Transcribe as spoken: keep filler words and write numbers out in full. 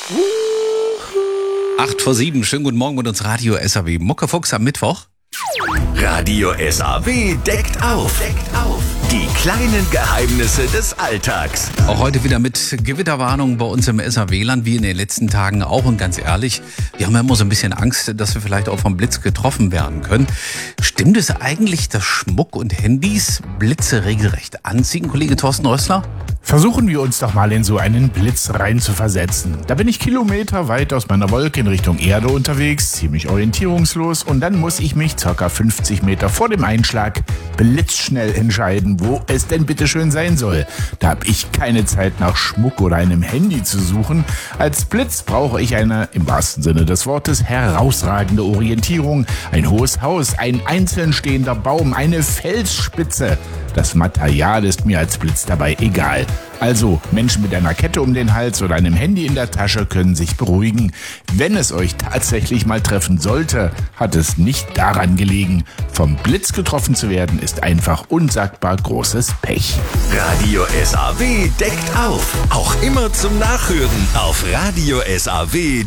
Acht vor sieben, schönen guten Morgen mit uns Radio S A W. Muckefuchs am Mittwoch. Radio S A W deckt auf. Deckt auf. Die kleinen Geheimnisse des Alltags. Auch heute wieder mit Gewitterwarnung bei uns im S A W-Land, wie in den letzten Tagen auch. Und ganz ehrlich, wir haben ja immer so ein bisschen Angst, dass wir vielleicht auch vom Blitz getroffen werden können. Stimmt es eigentlich, dass Schmuck und Handys Blitze regelrecht anziehen, Kollege Thorsten Rössler? Versuchen wir uns doch mal in so einen Blitz rein zu versetzen. Da bin ich kilometerweit aus meiner Wolke in Richtung Erde unterwegs, ziemlich orientierungslos, und dann muss ich mich ca. fünfzig Meter vor dem Einschlag blitzschnell entscheiden, wo es denn bitte schön sein soll. Da habe ich keine Zeit, nach Schmuck oder einem Handy zu suchen. Als Blitz brauche ich eine, im wahrsten Sinne des Wortes, herausragende Orientierung. Ein hohes Haus, ein einzeln stehender Baum, eine Felsspitze. Das Material ist mir als Blitz dabei egal. Also, Menschen mit einer Kette um den Hals oder einem Handy in der Tasche können sich beruhigen. Wenn es euch tatsächlich mal treffen sollte, hat es nicht daran gelegen. Vom Blitz getroffen zu werden, ist einfach unsagbar großes Pech. Radio S A W deckt auf. Auch immer zum Nachhören auf Radio S A W.